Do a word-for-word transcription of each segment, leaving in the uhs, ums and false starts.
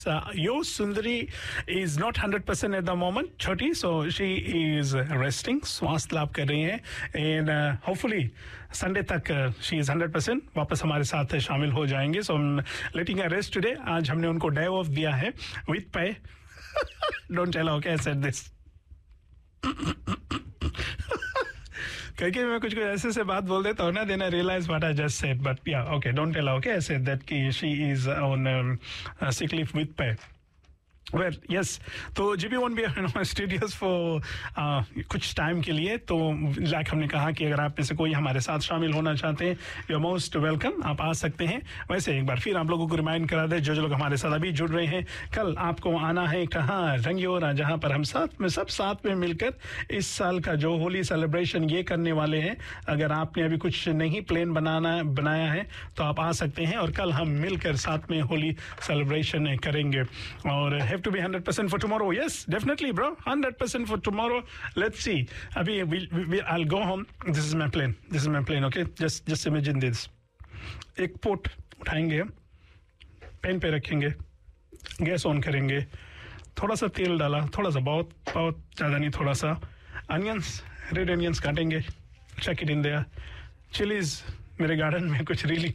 Uh, Yo Sundari is not one hundred percent at the moment, Choti, so she is resting, स्वास्थ्य लाभ कर रही हैं and uh, hopefully Sunday तक uh, she is one hundred percent वापस हमारे साथ शामिल हो जाएंगे. So I'm letting her rest today. आज हमने उनको day off दिया है with pay. Don't tell her, okay, I said this. क्योंकि मैं कुछ कुछ ऐसे ऐसे बात बोल देता हूँ ना, then I realize what I just said. But yeah, okay, don't tell her, okay, I said that कि she is on um, uh, sick leave with pay. Well, yes, तो G P won't be in our studios for uh, कुछ time के लिए. तो like हमने कहा कि अगर आप में से कोई हमारे साथ शामिल होना चाहते हैं, यू आर मोस्ट वेलकम, आप आ सकते हैं. वैसे एक बार फिर आप लोगों को रिमाइंड करा दें, जो जो लोग हमारे साथ अभी जुड़ रहे हैं, कल आपको आना है कहाँ, रंगियोरा, जहाँ पर हम साथ में सब साथ में मिलकर इस साल का जो होली सेलिब्रेशन ये करने वाले हैं. अगर आपने अभी कुछ नहीं प्लान बनाना बनाया है तो आप आ सकते हैं और कल हम मिलकर साथ में होली सेलिब्रेशन करेंगे. और have to be one hundred percent for tomorrow. Yes, definitely, bro. one hundred percent for tomorrow. Let's see. Abhi, we, we, I'll go home. This is my plane. This is my plane, okay? Just just imagine this. एक pot उठाएंगे, pen पे रखेंगे, gas on करेंगे, थोड़ा सा तेल डाला, थोड़ा सा, बहुत बहुत ज़्यादा नहीं, थोड़ा सा अनियंस, रेड अनियंस काटेंगे, check it in there. Chillies मेरे गार्डन में कुछ really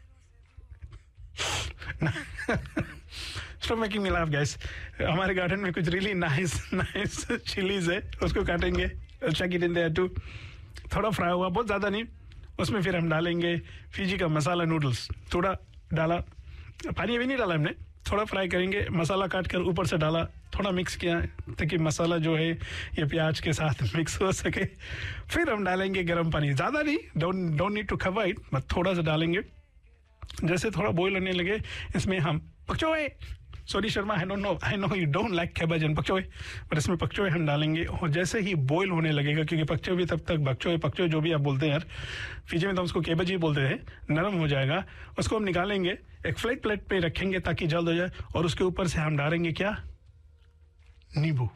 Stop making me laugh, guys. हमारे गार्डन में कुछ रियली नाइस नाइस चिलीज है, उसको काटेंगे, check it in there too. थोड़ा फ्राई हुआ, बहुत ज़्यादा नहीं, उसमें फिर हम डालेंगे फिजी का मसाला नूडल्स, थोड़ा डाला, पानी भी नहीं डाला हमने, थोड़ा फ्राई करेंगे, मसाला काट कर ऊपर से डाला, थोड़ा मिक्स किया ताकि मसाला जो है ये प्याज के साथ मिक्स हो सके. फिर हम डालेंगे गर्म पानी, ज़्यादा नहीं, don't don't need to cover it, but थोड़ा सा डालेंगे. जैसे थोड़ा बॉईल होने लगे, इसमें हम पकचोए, sorry Sharma, I don't know, I know you don't like cabbage and पकचोए, पर इसमें पकचोए हम डालेंगे. और जैसे ही बॉईल होने लगेगा, क्योंकि पकचोए भी तब तक, बकचोए पकचोए जो भी आप बोलते हैं यार, फीजी में तो हम उसको कैबेज ही बोलते हैं, नरम हो जाएगा, उसको हम निकालेंगे, एक फ्लैट प्लेट पे रखेंगे ताकि जल्द हो जाए. और उसके ऊपर से हम डालेंगे क्या, नींबू,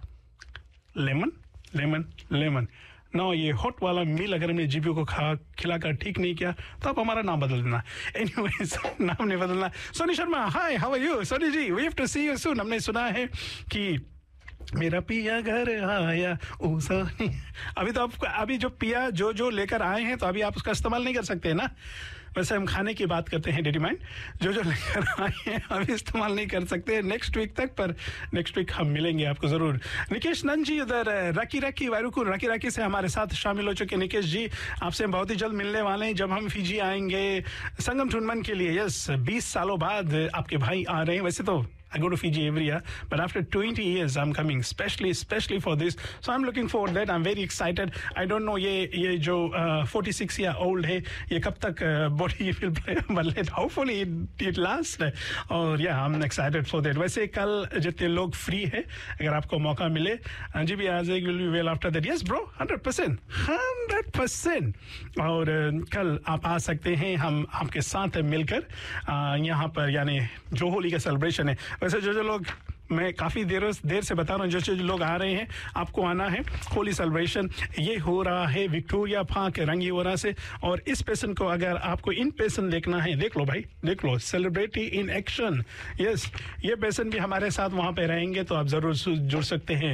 लेमन लेमन लेमन. ना ये हॉट वाला मील अगर हमने जीपी को खा खिलाकर ठीक नहीं किया तो आप हमारा नाम बदल देना. एनीवेज, नाम नहीं बदलना. सोनी शर्मा, हाय, how are you? Soni ji, we have to C you soon. हमने सुना है कि मेरा पिया घर आया, ओ सोनी. अभी तो आप अभी जो पिया जो जो लेकर आए हैं तो अभी आप उसका इस्तेमाल नहीं कर सकते ना. वैसे हम खाने की बात करते हैं, डेडी माइंड, जो जो लेकर आए हैं अभी इस्तेमाल नहीं कर सकते नेक्स्ट वीक तक, पर नेक्स्ट वीक हम मिलेंगे आपको ज़रूर. निकेश नंद जी उधर राकी राकी वायरुकुर राकी राकी से हमारे साथ शामिल हो चुके. निकेश जी, आपसे हम बहुत ही जल्द मिलने वाले हैं जब हम फिजी आएंगे संगम टूर्नामेंट के लिए. यस, बीस सालों बाद आपके भाई आ रहे हैं. वैसे तो I go to Fiji every year, but after twenty years I'm coming specially especially for this. So I'm looking forward to that. I'm very excited. I don't know ये ये जो uh, forty-six year old है, ये कब तक uh, body will play, but hopefully it, it lasts. और yeah, I'm excited for that. वैसे कल जितने लोग फ्री है, अगर आपको मौका मिले, जी भी आज एक will be well after that. Yes bro, one hundred percent, one hundred percent. और uh, कल आप आ सकते हैं, हम आपके साथ मिलकर uh, यहाँ पर, यानी जो होली का सेलिब्रेशन है. वैसे जो जो लोग, मैं काफ़ी देर देर से बता रहा हूँ, जो जो लोग आ रहे हैं आपको आना है. होली सेलिब्रेशन ये हो रहा है विक्टोरिया पार्क रंगियोरा से. और इस पेशन को अगर आपको इन पेशन देखना है, देख लो भाई, देख लो, सेलिब्रिटी इन एक्शन. यस, ये पेशन भी हमारे साथ वहाँ पे रहेंगे, तो आप ज़रूर जुड़ सकते हैं.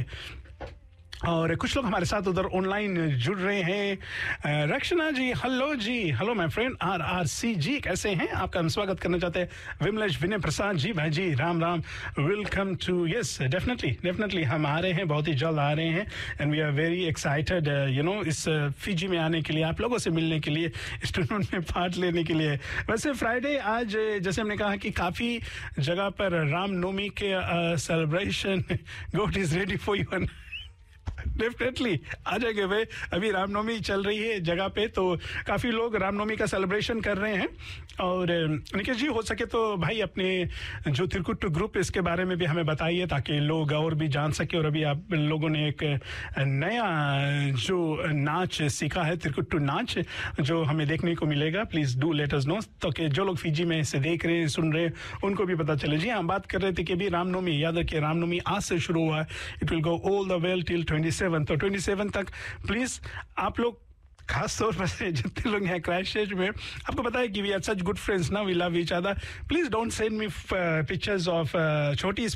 और कुछ लोग हमारे साथ उधर ऑनलाइन जुड़ रहे हैं. रक्षना जी, hello ji, hello my friend. Are R C जी, कैसे हैं? आपका हम स्वागत करना चाहते हैं. विमलेश विनय प्रसाद जी, भाई जी, Ram Ram, welcome to. Yes, definitely definitely हम आ रहे हैं, बहुत ही जल्द आ रहे हैं. And we are very excited, you know, इस फिजी में आने के लिए, आप लोगों से मिलने के लिए, इस टूर्नामेंट में पार्ट लेने के लिए. वैसे फ्राइडे आज, जैसे हमने कहा कि काफ़ी जगह पर रामनवमी के celebration, goat is ready for you. Definitely आ जाएंगे भाई. अभी रामनवमी चल रही है जगह पे, तो काफ़ी लोग रामनवमी का सेलिब्रेशन कर रहे हैं. और निकेश जी, हो सके तो भाई अपने जो तिरकुट्टू ग्रुप, इसके बारे में भी हमें बताइए ताकि लोग और भी जान सके. और अभी आप लोगों ने एक नया जो नाच सीखा है, तिरकुट्टू नाच, जो हमें देखने को मिलेगा. Please do let us know, ताकि जो लोग फिजी में से देख रहे हैं, सुन रहे हैं, उनको भी पता चले. जी, हम बात कर रहे थे कि अभी रामनवमी, याद रखिए, रामनवमी आज से शुरू हुआ है. It will go all the well till twenty seven. तो ट्वेंटी सेवन तक प्लीज़ आप लोग खास तौर पर से जितने लोग हैं क्राइस्टचर्च में, आपको पता है कि we are such good friends ना, we love each other. Please don't send me pictures of छोटी